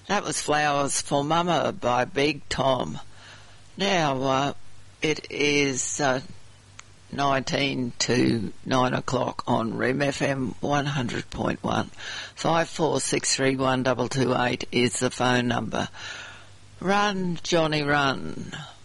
That was Flowers for Mama by Big Tom. Now, it is 19 to 9 o'clock on Rem FM 100.1. 54631228 is the phone number. Run, Johnny, run.